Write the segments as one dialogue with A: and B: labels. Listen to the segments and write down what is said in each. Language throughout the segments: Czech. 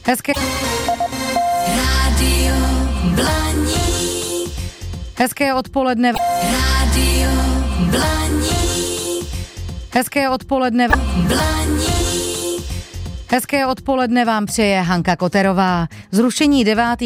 A: Hezké
B: Rádio Blaník.
A: Hezké odpoledne.
B: Rádio Blaník.
A: Hezké odpoledne.
B: Blaník.
A: Hezké odpoledne vám přeje Hanka Koterová. Zrušení 9.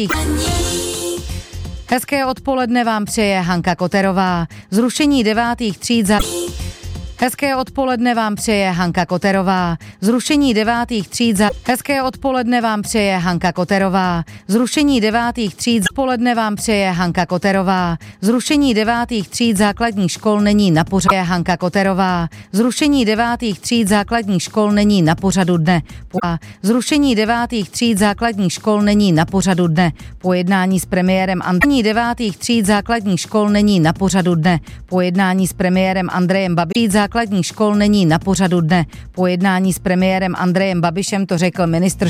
A: Hezké odpoledne vám přeje Hanka Koterová. Zrušení 9. tříd za... Hezké odpoledne vám přeje Hanka Koterová. Zrušení 9. tříd za... Hezké odpoledne vám přeje Hanka Koterová. Zrušení 9. tříd odpoledne vám přeje Hanka Koterová. Zrušení 9. tříd základních škol není na pořadu. Hanka Koterová. Zrušení 9. tříd základních škol není na pořadu dne. Zrušení 9. tříd základních škol není na pořadu dne. Po jednání s premiérem Andrejem 9. tříd základních škol není na pořadu dne. Po jednání s premiérem Andrejem Babišem základních škol není na pořadu dne. Po jednání s premiérem Andrejem Babišem to řekl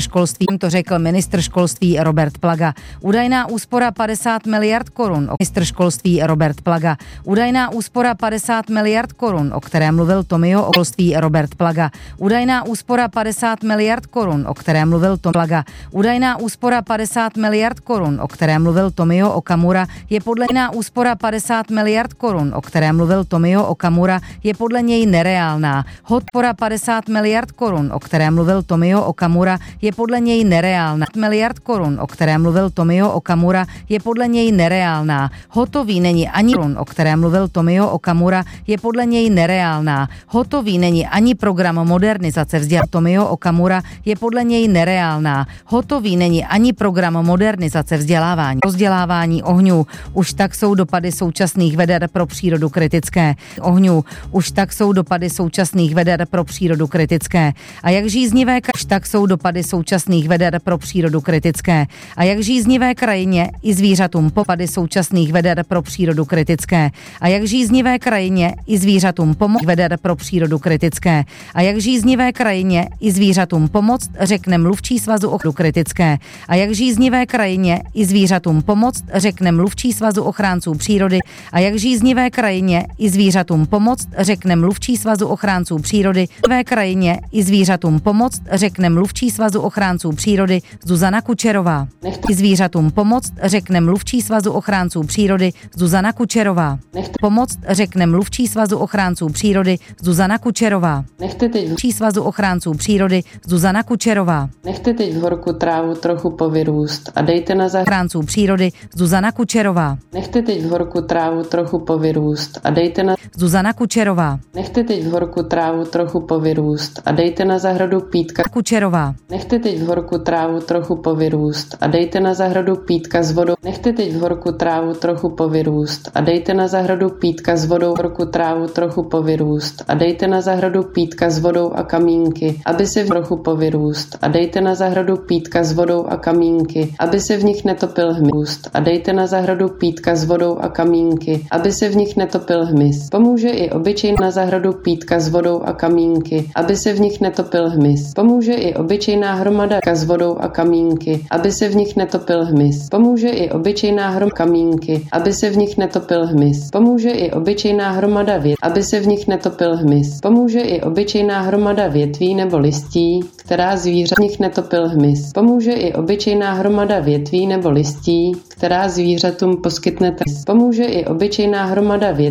A: ministr školství Robert Plaga. Údajná úspora 50 miliard korun. Ministr školství Robert Plaga. Údajná úspora 50 miliard korun, o které mluvil Tomio o školství Robert Plaga. Údajná úspora 50 miliard korun, o které mluvil Plaga. Údajná úspora 50 miliard korun, o které mluvil Tomio Okamura, je podle úspora 50 miliard korun, o které mluvil Tomio Okamura, je podle něj nereálná. Podpora 50 miliard korun, o které mluvil Tomio Okamura, je podle něj nereálná. Miliard korun, o které mluvil Tomio Okamura, je podle něj nereálná. Hotový není ani korun, o které mluvil Tomio Okamura, je podle něj nereálná. Hotový není ani program modernizace vzdělávání. Tomio Okamura je podle něj nereálná. Hotový není ani program modernizace vzdělávání. Rozdělávání ohňů. Už tak jsou dopady současných veder pro přírodu kritické. Ohňů. Už tak jsou dopady současných veder pro přírodu kritické. A jak žíznivé tak jsou dopady současných veder pro přírodu kritické. A jak žíznivé krajině i zvířatům popady současných veder pro přírodu kritické. A jak žíznivé krajině i zvířatům pomoc veder pro přírodu kritické. A jak žíznivé krajině i zvířatům pomoct, řekne mluvčí svazu ochrany kritické. A jak žíznivé krajině i zvířatům pomoct, řekne mluvčí svazu ochránců přírody. A jak žíznivé krajině i zvířatům pomoct, řekne mluvčí svazu ochránců přírody. V krajině i zvířatům pomoct, řekne mluvčí svazu ochránců přírody Zuzana Kučerová. I zvířatům pomoct, řekne mluvčí svazu ochránců přírody Zuzana Kučerová. Pomoct, řekne mluvčí svazu ochránců přírody Zuzana Kučerová.
C: Nechte teď
A: mluvčí svazu ochránců přírody Zuzana Kučerová.
C: Nechte teď v horku trávu trochu povyrůst a dejte na
A: ochránců přírody Zuzana Kučerová.
C: Nechte teď v horku trávu trochu povyrůst a dejte na
A: Zuzana Kučerová.
C: Nechte teď v horku trávu trochu povyrůst a dejte na zahradu pítka
A: Kučerová.
C: Nechte teď v horku trávu trochu povyrůst a dejte na zahradu pítka s vodou. Nechte teď v horku trávu trochu povyrůst a dejte na zahradu pítka s vodou. V horku trávu trochu povyrůst a dejte na zahradu pítka s vodou a kamínky, aby se v trochu povyrůst a dejte na zahradu pítka s vodou a kamínky, aby se v nich netopil hmyz. A dejte na zahradu pítka s vodou a kamínky, aby se v nich netopil hmyz. Pomůže i obyčejná zahradu pítka s vodou a kamínky, aby se v nich netopil hmyz. Pomůže i obyčejná hromada s vodou a kamínky, aby se v nich netopil hmyz. Pomůže i obyčejná hromada kamínky, aby se v nich netopil hmyz. Pomůže i obyčejná hromada větví, aby se v nich netopil hmyz. Pomůže i obyčejná hromada větví nebo listí, která zvířat v nich netopil hmyz. Pomůže i obyčejná hromada větví nebo listí, která zvířatům poskytne. Pomůže i obyčejná hromada větví